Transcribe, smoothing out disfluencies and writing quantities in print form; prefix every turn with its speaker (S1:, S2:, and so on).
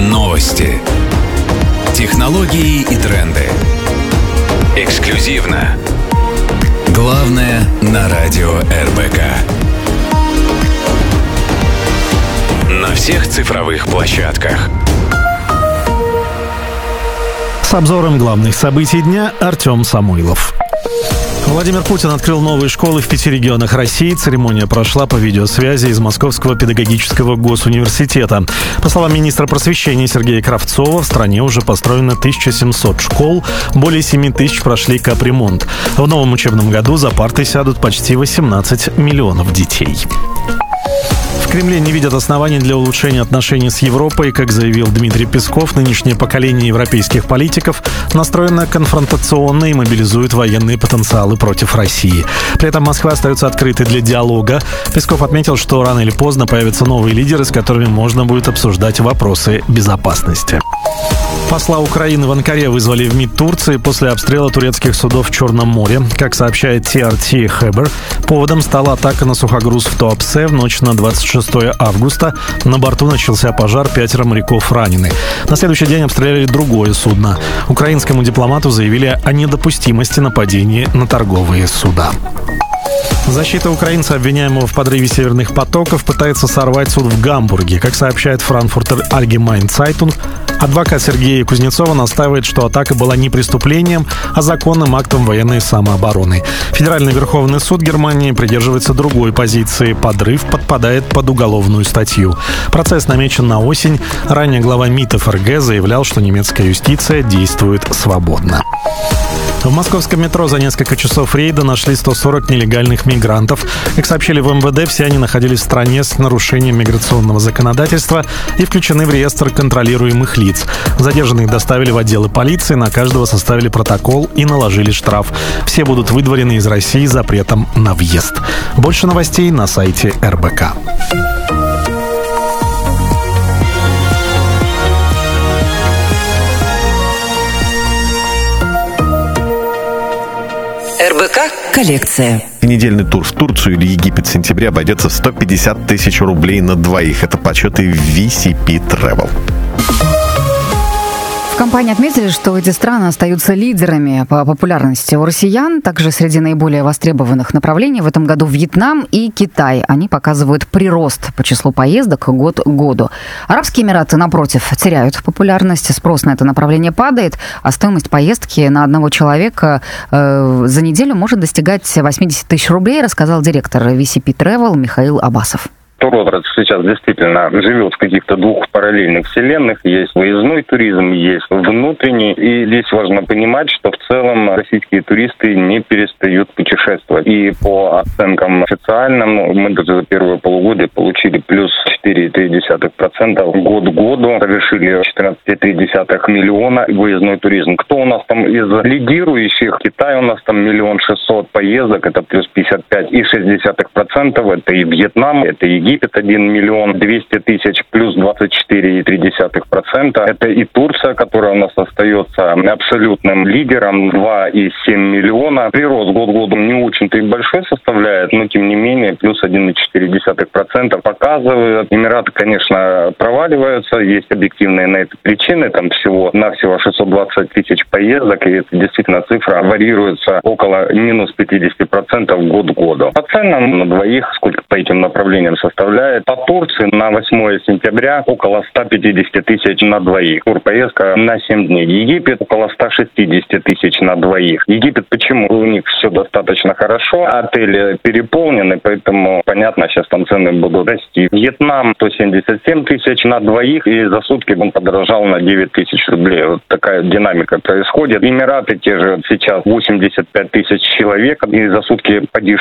S1: Новости. Технологии и тренды. Эксклюзивно. Главное на радио РБК. На всех цифровых площадках.
S2: С обзором главных событий дня Артем Самойлов. Владимир Путин открыл новые школы в 5 регионах России. Церемония прошла по видеосвязи из Московского педагогического госуниверситета. По словам министра просвещения Сергея Кравцова, в стране уже построено 1700 школ, более 7 тысяч прошли капремонт. В новом учебном году за парты сядут почти 18 миллионов детей. В Кремле не видят оснований для улучшения отношений с Европой. Как заявил Дмитрий Песков, нынешнее поколение европейских политиков настроено конфронтационно и мобилизует военные потенциалы против России. При этом Москва остается открытой для диалога. Песков отметил, что рано или поздно появятся новые лидеры, с которыми можно будет обсуждать вопросы безопасности. Посла Украины в Анкаре вызвали в МИД Турции после обстрела турецких судов в Черном море. Как сообщает TRT Haber, поводом стала атака на сухогруз в Туапсе в ночь на 26 августа. На борту начался пожар, 5 моряков ранены. На следующий день обстреляли другое судно. Украинскому дипломату заявили о недопустимости нападения на торговые суда. Защита украинца, обвиняемого в подрыве северных потоков, пытается сорвать суд в Гамбурге. Как сообщает Frankfurter Allgemeine Zeitung, адвокат Сергея Кузнецова настаивает, что атака была не преступлением, а законным актом военной самообороны. Федеральный Верховный суд Германии придерживается другой позиции. Подрыв подпадает под уголовную статью. Процесс намечен на осень. Ранее глава МИД ФРГ заявлял, что немецкая юстиция действует свободно. В московском метро за несколько часов рейда нашли 140 нелегальных мигрантов. Как сообщили в МВД, все они находились в стране с нарушением миграционного законодательства и включены в реестр контролируемых лиц. Задержанных доставили в отделы полиции, на каждого составили протокол и наложили штраф. Все будут выдворены из России с запретом на въезд. Больше новостей на сайте РБК.
S3: РБК коллекция.
S4: Недельный тур в Турцию или Египет в сентябре обойдется в 150 тысяч рублей на двоих. Это подсчеты VCP Travel.
S5: В компании отметили, что эти страны остаются лидерами по популярности у россиян. Также среди наиболее востребованных направлений в этом году Вьетнам и Китай. Они показывают прирост по числу поездок год к году. Арабские Эмираты, напротив, теряют популярность. Спрос на это направление падает, а стоимость поездки на одного человека за неделю может достигать 80 тысяч рублей, рассказал директор VCP Travel Михаил Абасов.
S6: Туротрасль сейчас действительно живет в каких-то двух параллельных вселенных. Есть выездной туризм, есть внутренний. И здесь важно понимать, что в целом российские туристы не перестают путешествовать. И по оценкам официальным, мы даже за первое полугодие получили плюс 4,3% год к году. Совершили 14,3 миллиона выездной туризм. Кто у нас там из лидирующих? Китай у нас там 1 600 000 поездок, это плюс 55,6%. Это и Вьетнам, это и Египет 1 200 000 плюс 24,3%. Это и Турция, которая у нас остается абсолютным лидером, 2,7 миллиона. Прирост год к году не очень-то и большой составляет, но тем не менее плюс 1,4% показывают. Эмираты, конечно, проваливаются, есть объективные на это причины, там всего-навсего 620 000 поездок, и это действительно цифра варьируется около минус 50% год к году. По ценам на двоих, сколько по этим направлениям составляет по Турции на 8 сентября около 150 тысяч на двоих. Турпоездка на 7 дней. Египет около 160 тысяч на двоих. Египет почему? У них все достаточно хорошо. Отели переполнены, поэтому, понятно, сейчас там цены будут расти. Вьетнам 177 тысяч на двоих, и за сутки он подорожал на 9 тысяч рублей. Вот такая динамика происходит. Эмираты те же сейчас 85 тысяч человек, и за сутки поди